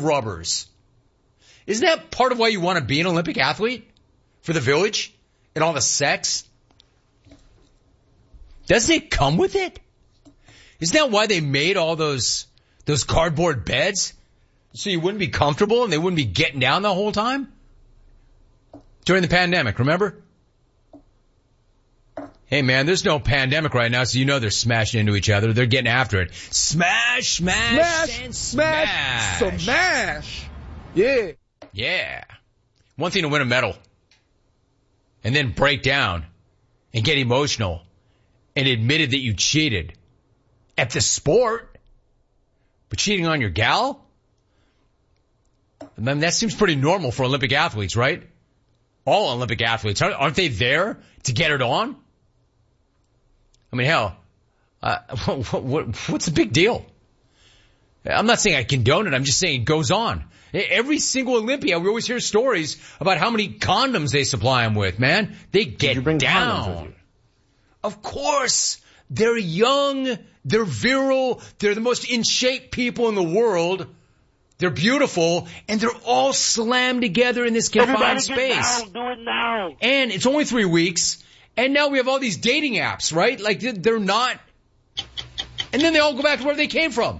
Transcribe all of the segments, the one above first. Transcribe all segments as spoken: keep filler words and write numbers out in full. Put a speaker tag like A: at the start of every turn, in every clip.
A: rubbers. Isn't that part of why you want to be an Olympic athlete? For the village? And all the sex? Doesn't it come with it? Isn't that why they made all those those cardboard beds? So you wouldn't be comfortable and they wouldn't be getting down the whole time? During the pandemic, remember? Hey man, there's no pandemic right now, so you know they're smashing into each other. They're getting after it. Smash, smash,
B: smash,
A: and
B: smash.
A: smash.
B: Smash. Yeah.
A: Yeah. One thing to win a medal. And then break down and get emotional and admitted that you cheated at the sport. But cheating on your gal? I mean, that seems pretty normal for Olympic athletes, right? All Olympic athletes. Aren't they there to get it on? I mean, hell, uh, what, what, what's the big deal? I'm not saying I condone it. I'm just saying it goes on. Every single Olympia, we always hear stories about how many condoms they supply them with, man. They get
B: you bring
A: down.
B: Condoms with you?
A: Of course. They're young. They're virile. They're the most in shape people in the world. They're beautiful. And they're all slammed together in this confined space.
C: Down, do it now.
A: And it's only three weeks. And now we have all these dating apps, right? Like, they're not. And then they all go back to where they came from.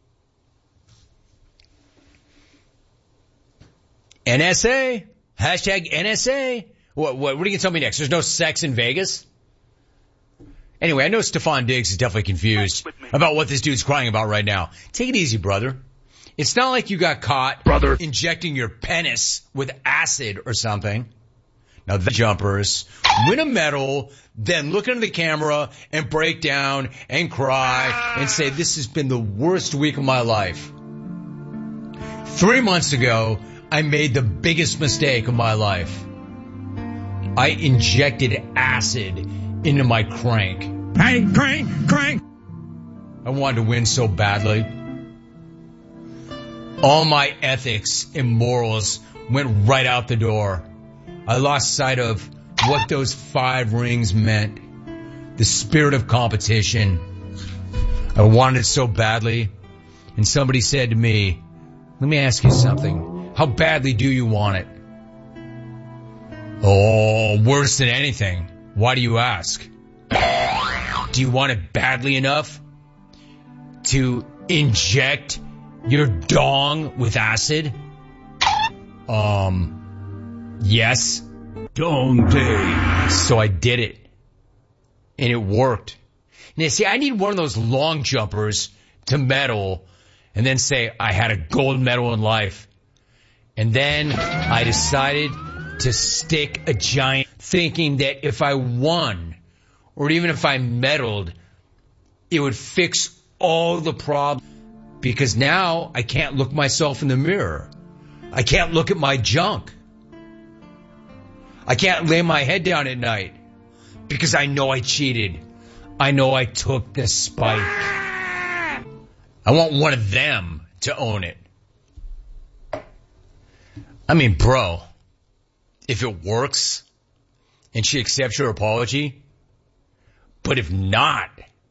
A: N S A. Hashtag N S A. What, what, what are you going to tell me next? There's no sex in Vegas? Anyway, I know Stefan Diggs is definitely confused about what this dude's crying about right now. Take it easy, brother. It's not like you got caught
C: brother.
A: injecting your penis with acid or something. Now, the jumpers win a medal, then look into the camera and break down and cry and say, this has been the worst week of my life. Three months ago, I made the biggest mistake of my life. I injected acid into my crank.
B: Crank, crank, crank.
A: I wanted to win so badly. All my ethics and morals went right out the door. I lost sight of what those five rings meant. The spirit of competition. I wanted it so badly. And somebody said to me, let me ask you something. How badly do you want it? Oh, worse than anything. Why do you ask? Do you want it badly enough to inject your dong with acid? Um, yes.
C: Dong day.
A: So I did it. And it worked. Now, see, I need one of those long jumpers to medal and then say I had a gold medal in life. And then I decided to stick a giant, thinking that if I won, or even if I medaled, it would fix all the problems. Because now I can't look myself in the mirror. I can't look at my junk. I can't lay my head down at night because I know I cheated. I know I took the spike. I want one of them to own it. I mean, bro, if it works and she accepts your apology, but if not,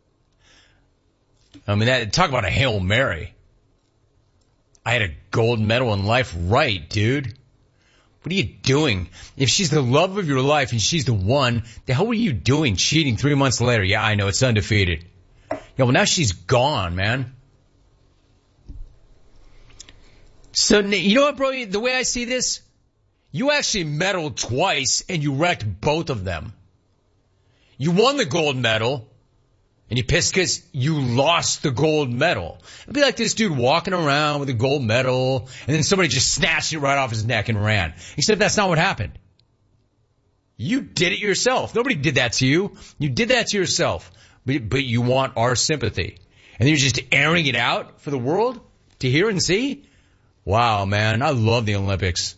A: I mean, that, talk about a Hail Mary. I had a gold medal in life, right, dude? What are you doing? If she's the love of your life and she's the one, the hell were you doing cheating three months later? Yeah, I know, it's undefeated. Yeah, well, now she's gone, man. So, you know what, bro? The way I see this, you actually medaled twice and you wrecked both of them. You won the gold medal and you pissed because you lost the gold medal. It'd be like this dude walking around with a gold medal and then somebody just snatched it right off his neck and ran. Except that's not what happened. You did it yourself. Nobody did that to you. You did that to yourself. But, but you want our sympathy. And you're just airing it out for the world to hear and see? Wow, man. I love the Olympics.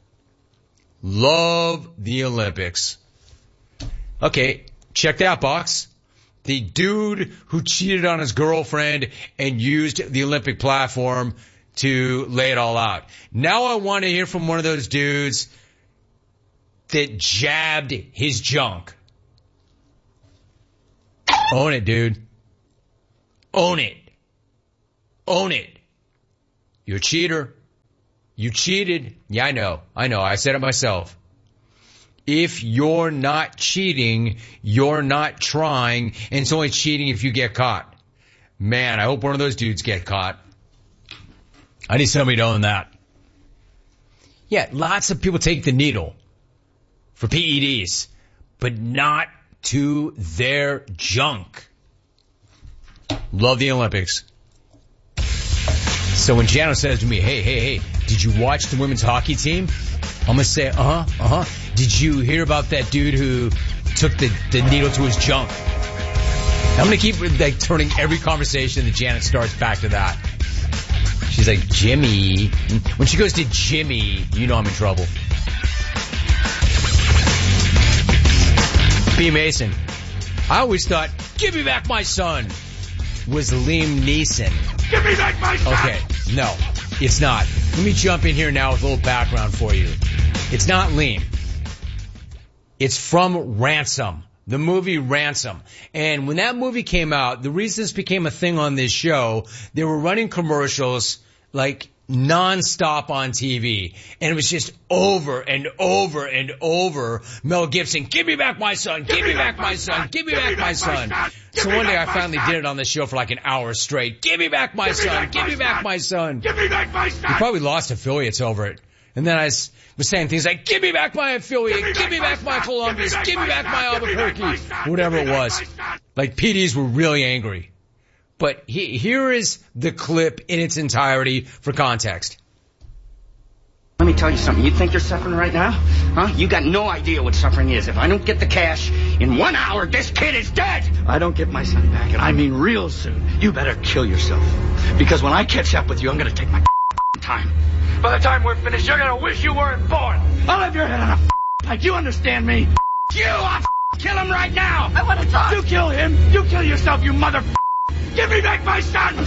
A: Love the Olympics. Okay, check that box. The dude who cheated on his girlfriend and used the Olympic platform to lay it all out. Now I want to hear from one of those dudes that jabbed his junk. Own it, dude. Own it. Own it. You're a cheater. You cheated. Yeah, I know. I know. I said it myself. If you're not cheating, you're not trying, and it's only cheating if you get caught. Man, I hope one of those dudes get caught. I need somebody to own that. Yeah, lots of people take the needle for P E Ds, but not to their junk. Love the Olympics. So when Jano says to me, hey, hey, hey, did you watch the women's hockey team? I'm going to say, uh-huh, uh-huh. Did you hear about that dude who took the, the needle to his junk? I'm going to keep like turning every conversation that Janet starts back to that. She's like, Jimmy. When she goes to Jimmy, you know I'm in trouble. B. Mason. I always thought, give me back my son, was Liam Neeson.
B: Give me back my son!
A: Okay, no, it's not. Let me jump in here now with a little background for you. It's not Liam. It's from Ransom, the movie Ransom. And when that movie came out, the reason this became a thing on this show, they were running commercials like nonstop on T V. And it was just over and over and over. Mel Gibson, give me back my son, give, give me back, back my son, son, give me back, back my son. son. So one day I finally did it on the show for like an hour straight. Give me back my give son, give me back my son.
B: Give me back my son.
A: He probably lost affiliates over it. And then I was saying things like, give me back my affiliate, give me back my Columbus, give me back my Albuquerque, whatever it was. Like P Ds were really angry. But he, here is the clip in its entirety for context.
D: Let me tell you something. You think you're suffering right now? Huh? You got no idea what suffering is. If I don't get the cash, in one hour, this kid is dead. I don't get my son back, and I mean real soon. You better kill yourself. Because when I catch up with you, I'm going to take my time. By the time we're finished, you're going to wish you weren't born. I'll have your head on a pike. You understand me? You! I'll kill him right now. I want to talk. You kill him. You kill yourself, you mother. Give me back my son.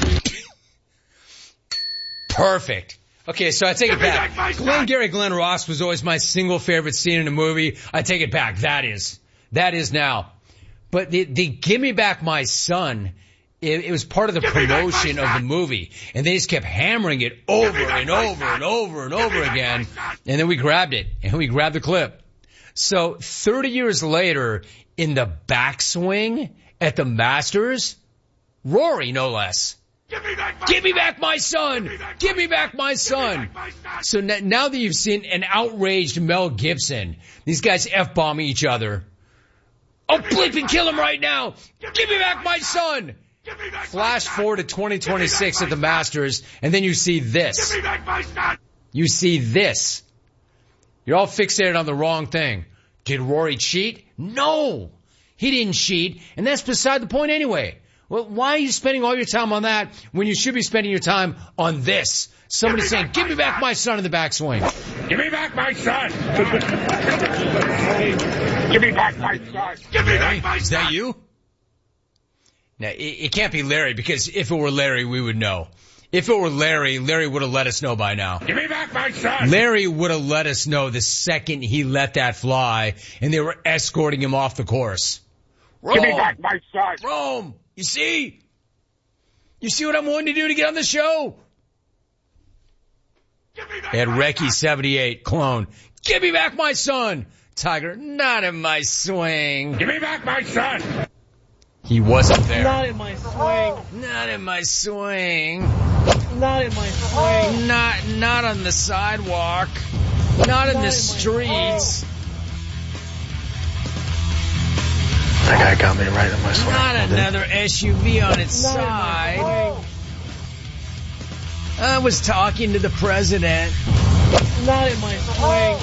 A: Perfect. Okay, so I take Give it back. back Glengarry Glen Ross was always my single favorite scene in a movie. I take it back. That is. That is now. But the, the Give Me Back My Son, it, it was part of the Give promotion of the movie. And they just kept hammering it over and over and over and over again. And then we grabbed it. And we grabbed the clip. So thirty years later, in the backswing at the Masters, Rory, no less.
B: Give me back my,
A: Give me back my son! Give me back my son! So now that you've seen an outraged Mel Gibson, these guys F-bombing each other. Oh, bleep and kill him right now! Give me back my son! Flash forward to twenty twenty-six at the Masters, and then you see this. You see this. You're all fixated on the wrong thing. Did Rory cheat? No! He didn't cheat, and that's beside the point anyway. Well, why are you spending all your time on that when you should be spending your time on this? Somebody saying, give me back my son in the backswing.
B: Give me back my son. Give me back my son. Give me back my son.
A: Is that you? Now, it, it can't be Larry, because if it were Larry, we would know. If it were Larry, Larry would have let us know by now.
B: Give me back my son.
A: Larry would have let us know the second he let that fly and they were escorting him off the course. Rome,
B: give me back my son.
A: Rome. You see? You see what I'm wanting to do to get on the show? Ed Recchi seventy-eight, clone. Give me back my son. Tiger, not in my swing.
B: Give me back my son.
A: He wasn't there.
E: Not in my swing.
A: Not in my swing.
E: Not in my swing.
A: Not, not on the sidewalk. Not, not in the in streets.
F: That guy got me right in my swing.
A: Not another S U V on its
E: Not
A: side. I was talking to the president.
E: Not in my swing.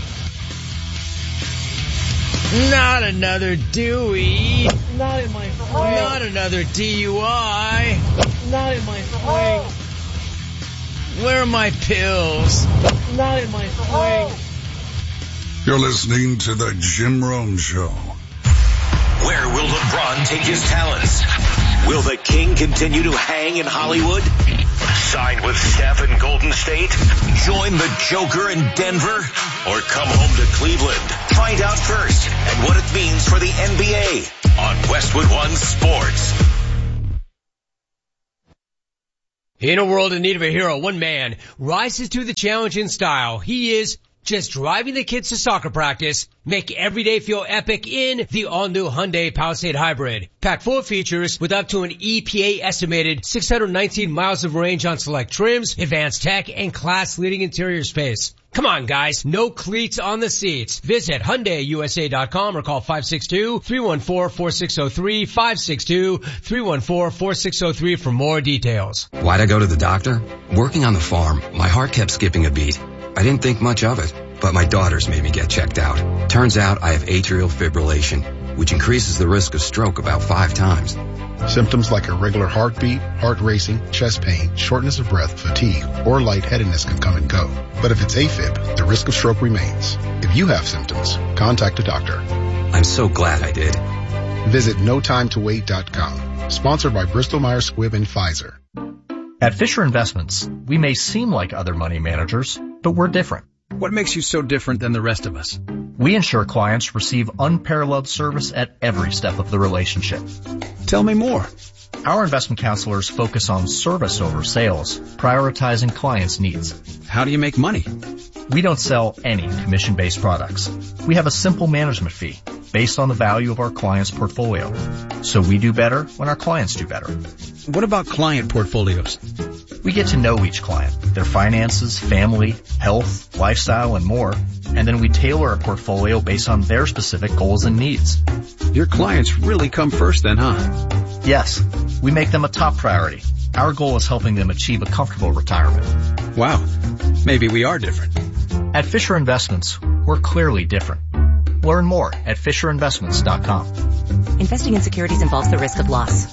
A: Not another Dewey.
E: Not in my swing.
A: Not another D U I.
E: Not in my swing.
A: Where are my pills?
E: Not in my swing.
G: You're listening to the Jim Rome Show.
H: Where will LeBron take his talents? Will the King continue to hang in Hollywood? Sign with Steph in Golden State? Join the Joker in Denver? Or come home to Cleveland? Find out first and what it means for the N B A on Westwood One Sports.
A: In a world in need of a hero, one man rises to the challenge in style. He is just driving the kids to soccer practice. Make every day feel epic in the all-new Hyundai Palisade Hybrid. Packed full of features with up to an E P A-estimated six hundred nineteen miles of range on select trims, advanced tech, and class-leading interior space. Come on, guys. No cleats on the seats. Visit Hyundai U S A dot com or call five six two, three one four, four six zero three, five six two, three one four, four six zero three for more details.
I: Why'd I go to the doctor? Working on the farm, my heart kept skipping a beat. I didn't think much of it, but my daughters made me get checked out. Turns out I have atrial fibrillation, which increases the risk of stroke about five times.
J: Symptoms like irregular heartbeat, heart racing, chest pain, shortness of breath, fatigue, or lightheadedness can come and go. But if it's AFib, the risk of stroke remains. If you have symptoms, contact a doctor.
I: I'm so glad I did.
J: Visit no time to wait dot com. Sponsored by Bristol Myers Squibb and Pfizer.
K: At Fisher Investments, we may seem like other money managers, but we're different.
L: What makes you so different than the rest of us?
K: We ensure clients receive unparalleled service at every step of the relationship.
L: Tell me more.
K: Our investment counselors focus on service over sales, prioritizing clients' needs.
L: How do you make money?
K: We don't sell any commission-based products. We have a simple management fee based on the value of our client's portfolio. So we do better when our clients do better.
L: What about client portfolios?
K: We get to know each client, their finances, family, health, lifestyle, and more, and then we tailor a portfolio based on their specific goals and needs.
L: Your clients really come first then, huh?
K: Yes, we make them a top priority. Our goal is helping them achieve a comfortable retirement.
L: Wow, maybe we are different.
K: At Fisher Investments, we're clearly different. Learn more at fisher investments dot com.
M: Investing in securities involves the risk of loss.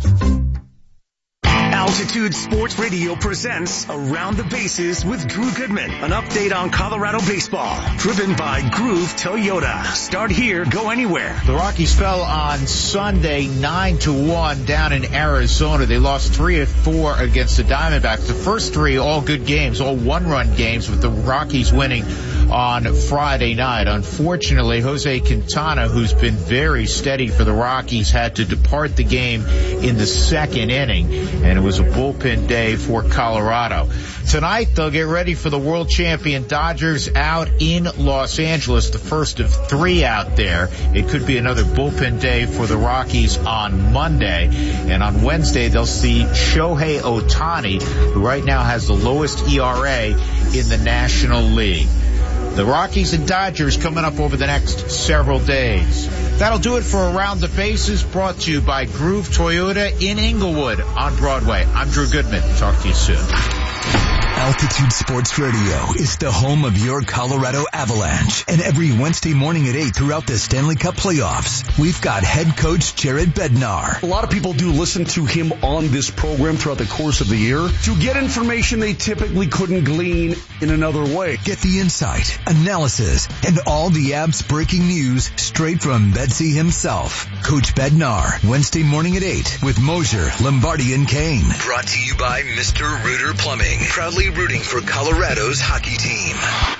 H: Altitude Sports Radio presents Around the Bases with Drew Goodman. An update on Colorado baseball. Driven by Groove Toyota. Start here, go anywhere.
N: The Rockies fell on Sunday nine to one down in Arizona. They lost three of four against the Diamondbacks. The first three all good games, all one-run games, with the Rockies winning on Friday night. Unfortunately, Jose Quintana, who's been very steady for the Rockies, had to depart the game in the second inning, and it was a bullpen day for Colorado. Tonight, they'll get ready for the world champion Dodgers out in Los Angeles, the first of three out there. It could be another bullpen day for the Rockies on Monday. And on Wednesday, they'll see Shohei Ohtani, who right now has the lowest E R A in the National League. The Rockies and Dodgers coming up over the next several days. That'll do it for Around the Bases, brought to you by Groove Toyota in Inglewood on Broadway. I'm Drew Goodman. Talk to you soon.
O: Altitude Sports Radio is the home of your Colorado Avalanche. And every Wednesday morning at eight throughout the Stanley Cup playoffs, we've got head coach Jared Bednar.
P: A lot of people do listen to him on this program throughout the course of the year to get information they typically couldn't glean in another way.
O: Get the insight, analysis, and all the Abs breaking news straight from Bedsy himself. Coach Bednar, Wednesday morning at eight with Mosier, Lombardi, and Kane. Brought to you by Mister Rooter Plumbing. Proudly rooting for Colorado's hockey team.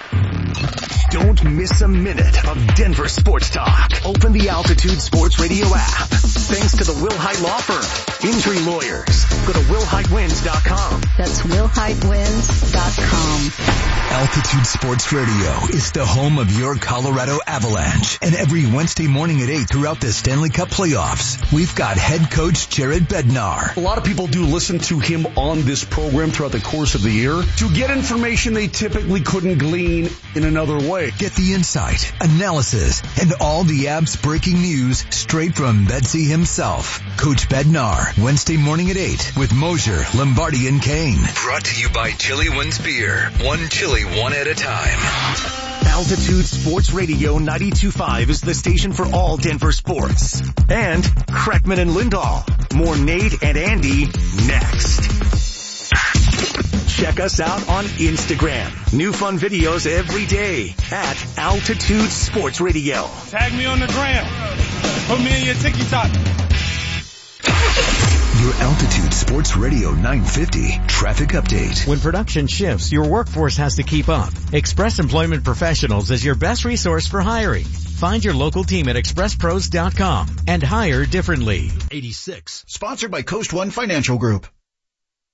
H: Don't miss a minute of Denver sports talk. Open the Altitude Sports Radio app. Thanks to the Wilhite Law Firm. Injury lawyers. Go to wilhite wins dot com.
Q: That's wilhite wins dot com.
O: Altitude Sports Radio is the home of your Colorado Avalanche. And every Wednesday morning at eight throughout the Stanley Cup playoffs, we've got head coach Jared Bednar.
P: A lot of people do listen to him on this program throughout the course of the year to get information they typically couldn't glean in another way.
O: Get the insight, analysis, and all the Abs breaking news straight from Bedsy himself. Coach Bednar, Wednesday morning at eight with Mosier, Lombardi, and Kane. Brought to you by Chili Wins Beer. One chili, one at a time.
H: Altitude Sports Radio ninety-two point five is the station for all Denver sports. And Kreckman and Lindahl. More Nate and Andy next. Check us out on Instagram. New fun videos every day at Altitude Sports Radio.
B: Tag me on the gram. Put me in your TikTok.
O: Your Altitude Sports Radio nine fifty traffic update.
R: When production shifts, your workforce has to keep up. Express Employment Professionals is your best resource for hiring. Find your local team at express pros dot com and hire differently.
S: eighty-six, sponsored by Coast One Financial Group.